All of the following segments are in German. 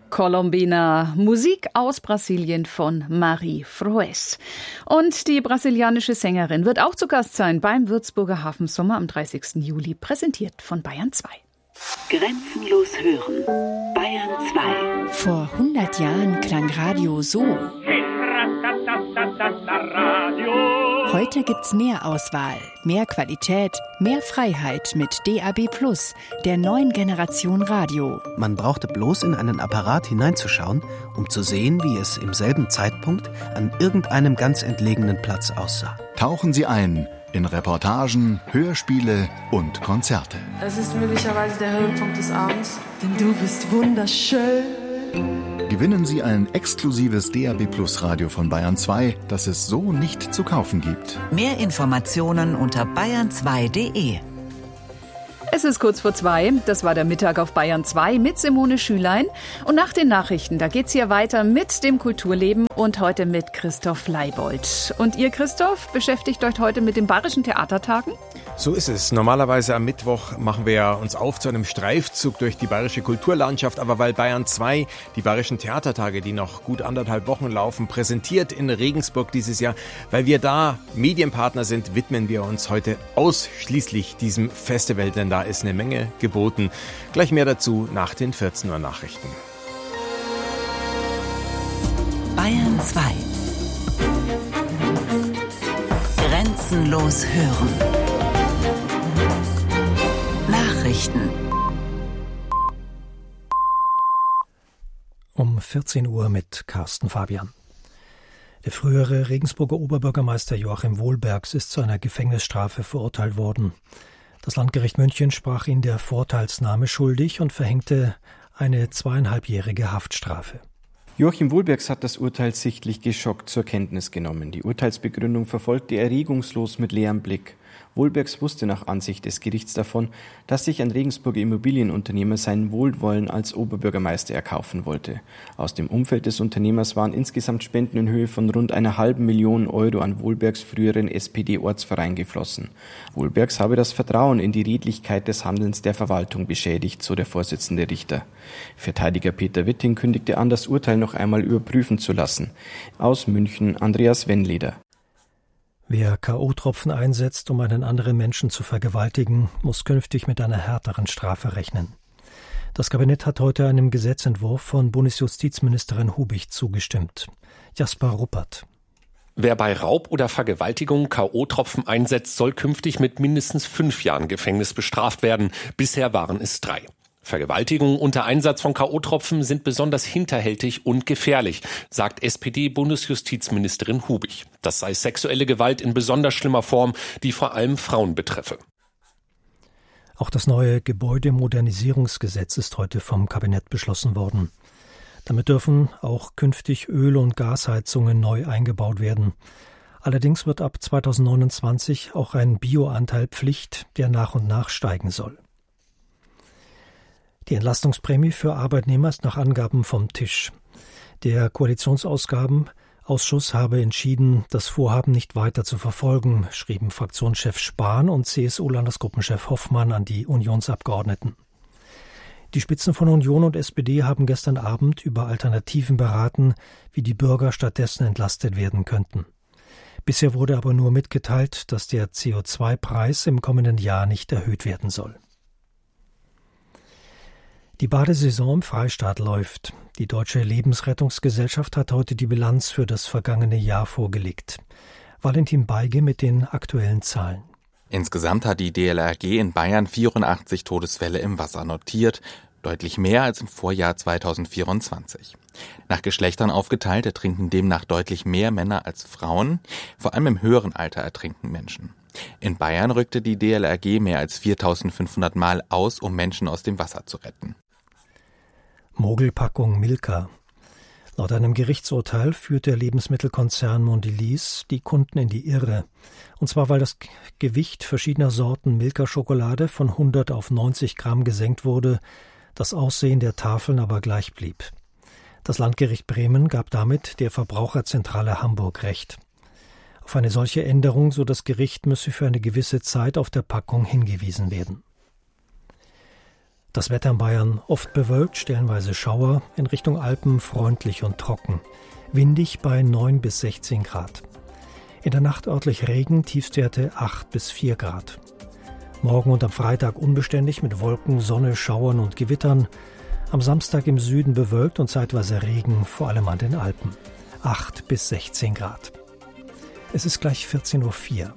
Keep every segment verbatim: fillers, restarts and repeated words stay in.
Colombina, Musik aus Brasilien von Marie Froes. Und die brasilianische Sängerin wird auch zu Gast sein beim Würzburger Hafensommer am dreißigsten Juli, präsentiert von Bayern zwei. Grenzenlos hören. Bayern zwei. Vor hundert Jahren klang Radio so. Heute gibt's mehr Auswahl, mehr Qualität, mehr Freiheit mit D A B plus, der neuen Generation Radio. Man brauchte bloß in einen Apparat hineinzuschauen, um zu sehen, wie es im selben Zeitpunkt an irgendeinem ganz entlegenen Platz aussah. Tauchen Sie ein in Reportagen, Hörspiele und Konzerte. Es ist möglicherweise der Höhepunkt des Abends, denn du bist wunderschön. Gewinnen Sie ein exklusives D A B plus Radio von Bayern zwei, das es so nicht zu kaufen gibt. Mehr Informationen unter bayern zwei punkt de. Es ist kurz vor zwei. Das war der Mittag auf Bayern zwei mit Simone Schülein. Und nach den Nachrichten, da geht's hier weiter mit dem Kulturleben und heute mit Christoph Leibold. Und ihr, Christoph, beschäftigt euch heute mit den Bayerischen Theatertagen? So ist es. Normalerweise am Mittwoch machen wir uns auf zu einem Streifzug durch die bayerische Kulturlandschaft. Aber weil Bayern zwei die Bayerischen Theatertage, die noch gut anderthalb Wochen laufen, präsentiert in Regensburg dieses Jahr, weil wir da Medienpartner sind, widmen wir uns heute ausschließlich diesem Festival, denn da ist eine Menge geboten. Gleich mehr dazu nach den vierzehn Uhr Nachrichten. Bayern zwei. Grenzenlos hören. Nachrichten. Um vierzehn Uhr mit Carsten Fabian. Der frühere Regensburger Oberbürgermeister Joachim Wohlbergs ist zu einer Gefängnisstrafe verurteilt worden. Das Landgericht München sprach ihn der Vorteilsnahme schuldig und verhängte eine zweieinhalbjährige Haftstrafe. Joachim Wohlbergs hat das Urteil sichtlich geschockt zur Kenntnis genommen. Die Urteilsbegründung verfolgte er regungslos mit leerem Blick. Wohlbergs wusste nach Ansicht des Gerichts davon, dass sich ein Regensburger Immobilienunternehmer sein Wohlwollen als Oberbürgermeister erkaufen wollte. Aus dem Umfeld des Unternehmers waren insgesamt Spenden in Höhe von rund einer halben Million Euro an Wohlbergs früheren S P D-Ortsverein geflossen. Wohlbergs habe das Vertrauen in die Redlichkeit des Handelns der Verwaltung beschädigt, so der Vorsitzende Richter. Verteidiger Peter Witting kündigte an, das Urteil noch einmal überprüfen zu lassen. Aus München Andreas Wennleder. Wer K O-Tropfen einsetzt, um einen anderen Menschen zu vergewaltigen, muss künftig mit einer härteren Strafe rechnen. Das Kabinett hat heute einem Gesetzentwurf von Bundesjustizministerin Hubig zugestimmt. Jasper Ruppert. Wer bei Raub oder Vergewaltigung K O-Tropfen einsetzt, soll künftig mit mindestens fünf Jahren Gefängnis bestraft werden. Bisher waren es drei. Vergewaltigungen unter Einsatz von K O-Tropfen sind besonders hinterhältig und gefährlich, sagt S P D-Bundesjustizministerin Hubig. Das sei sexuelle Gewalt in besonders schlimmer Form, die vor allem Frauen betreffe. Auch das neue Gebäudemodernisierungsgesetz ist heute vom Kabinett beschlossen worden. Damit dürfen auch künftig Öl- und Gasheizungen neu eingebaut werden. Allerdings wird ab zweitausendneunundzwanzig auch ein Bioanteil Pflicht, der nach und nach steigen soll. Die Entlastungsprämie für Arbeitnehmer ist nach Angaben vom Tisch. Der Koalitionsausgabenausschuss habe entschieden, das Vorhaben nicht weiter zu verfolgen, schrieben Fraktionschef Spahn und C S U-Landesgruppenchef Hoffmann an die Unionsabgeordneten. Die Spitzen von Union und S P D haben gestern Abend über Alternativen beraten, wie die Bürger stattdessen entlastet werden könnten. Bisher wurde aber nur mitgeteilt, dass der C O zwei Preis im kommenden Jahr nicht erhöht werden soll. Die Badesaison im Freistaat läuft. Die Deutsche Lebensrettungsgesellschaft hat heute die Bilanz für das vergangene Jahr vorgelegt. Valentin Beige mit den aktuellen Zahlen. Insgesamt hat die D L R G in Bayern vierundachtzig Todesfälle im Wasser notiert, deutlich mehr als im Vorjahr zweitausendvierundzwanzig. Nach Geschlechtern aufgeteilt ertrinken demnach deutlich mehr Männer als Frauen, vor allem im höheren Alter ertrinken Menschen. In Bayern rückte die D L R G mehr als viertausendfünfhundert Mal aus, um Menschen aus dem Wasser zu retten. Mogelpackung Milka. Laut einem Gerichtsurteil führt der Lebensmittelkonzern Mondelez die Kunden in die Irre. Und zwar, weil das Gewicht verschiedener Sorten Milka-Schokolade von hundert auf neunzig Gramm gesenkt wurde, das Aussehen der Tafeln aber gleich blieb. Das Landgericht Bremen gab damit der Verbraucherzentrale Hamburg Recht. Auf eine solche Änderung, so das Gericht, müsse für eine gewisse Zeit auf der Packung hingewiesen werden. Das Wetter in Bayern oft bewölkt, stellenweise Schauer, in Richtung Alpen freundlich und trocken. Windig bei neun bis sechzehn Grad. In der Nacht örtlich Regen, Tiefstwerte acht bis vier Grad. Morgen und am Freitag unbeständig mit Wolken, Sonne, Schauern und Gewittern. Am Samstag im Süden bewölkt und zeitweise Regen, vor allem an den Alpen. acht bis sechzehn Grad. Es ist gleich vierzehn Uhr vier.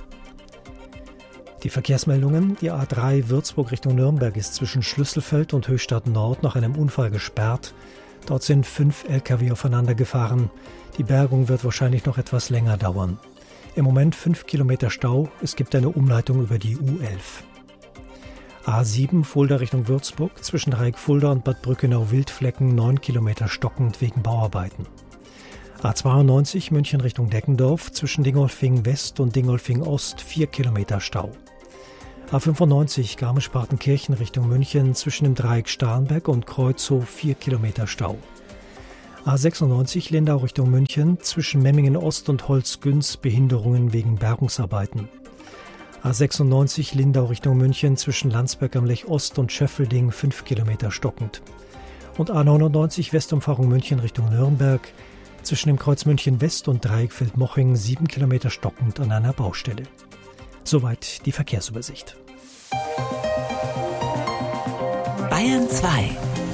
Die Verkehrsmeldungen: Die A drei Würzburg Richtung Nürnberg ist zwischen Schlüsselfeld und Höchstadt Nord nach einem Unfall gesperrt. Dort sind fünf L K W aufeinander gefahren. Die Bergung wird wahrscheinlich noch etwas länger dauern. Im Moment fünf Kilometer Stau. Es gibt eine Umleitung über die U elf. A sieben Fulda Richtung Würzburg, zwischen Dreieck Fulda und Bad Brückenau-Wildflecken neun Kilometer stockend wegen Bauarbeiten. A zweiundneunzig München Richtung Deckendorf, zwischen Dingolfing West und Dingolfing Ost vier Kilometer Stau. A fünfundneunzig Garmisch-Partenkirchen Richtung München, zwischen dem Dreieck Starnberg und Kreuzhof vier Kilometer Stau. A sechsundneunzig Lindau Richtung München, zwischen Memmingen Ost und Holzgünz Behinderungen wegen Bergungsarbeiten. A sechsundneunzig Lindau Richtung München, zwischen Landsberg am Lech Ost und Schöffelding fünf Kilometer stockend. Und A neunundneunzig Westumfahrung München Richtung Nürnberg, zwischen dem Kreuz München West und Dreieckfeld-Moching sieben Kilometer stockend an einer Baustelle. Soweit die Verkehrsübersicht. Bayern zwei.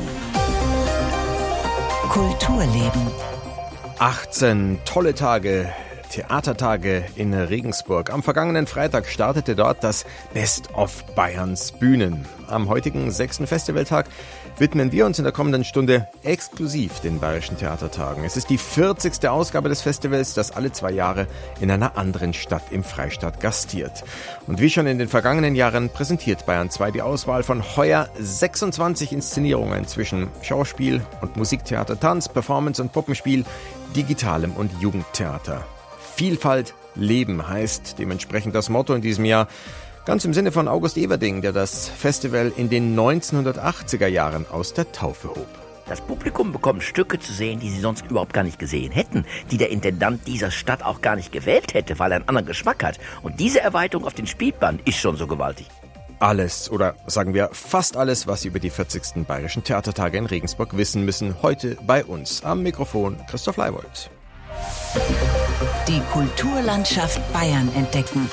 Kulturleben. achtzehn tolle Tage, Theatertage in Regensburg. Am vergangenen Freitag startete dort das Best of Bayerns Bühnen. Am heutigen sechsten Festivaltag widmen wir uns in der kommenden Stunde exklusiv den Bayerischen Theatertagen. Es ist die vierzigste Ausgabe des Festivals, das alle zwei Jahre in einer anderen Stadt im Freistaat gastiert. Und wie schon in den vergangenen Jahren präsentiert Bayern zwei die Auswahl von heuer sechsundzwanzig Inszenierungen zwischen Schauspiel und Musiktheater, Tanz, Performance und Puppenspiel, Digitalem und Jugendtheater. Vielfalt leben heißt dementsprechend das Motto in diesem Jahr. Ganz im Sinne von August Everding, der das Festival in den neunzehnhundertachtziger Jahren aus der Taufe hob. Das Publikum bekommt Stücke zu sehen, die sie sonst überhaupt gar nicht gesehen hätten, die der Intendant dieser Stadt auch gar nicht gewählt hätte, weil er einen anderen Geschmack hat. Und diese Erweiterung auf den Spielplan ist schon so gewaltig. Alles, oder sagen wir fast alles, was Sie über die vierzigsten Bayerischen Theatertage in Regensburg wissen müssen, heute bei uns. Am Mikrofon Christoph Leibold. Die Kulturlandschaft Bayern entdecken.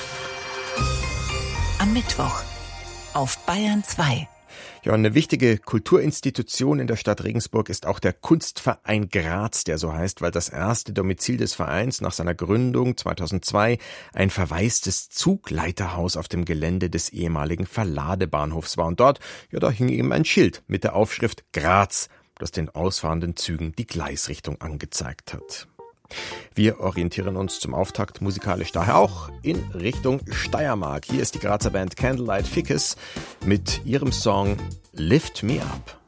Am Mittwoch auf Bayern zwei. Ja, eine wichtige Kulturinstitution in der Stadt Regensburg ist auch der Kunstverein Graz, der so heißt, weil das erste Domizil des Vereins nach seiner Gründung zweitausendzwei ein verwaistes Zugleiterhaus auf dem Gelände des ehemaligen Verladebahnhofs war. Und dort, ja, da hing eben ein Schild mit der Aufschrift Graz, das den ausfahrenden Zügen die Gleisrichtung angezeigt hat. Wir orientieren uns zum Auftakt musikalisch daher auch in Richtung Steiermark. Hier ist die Grazer Band Candlelight Ficus mit ihrem Song Lift Me Up.